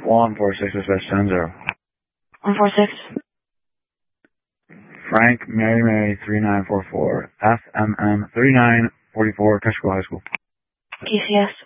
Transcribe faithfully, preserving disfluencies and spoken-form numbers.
one four six dispatch ten zero. one four six. Frank Mary Mary three nine four four F M M thirty-nine forty-four Texaco High School. K C S.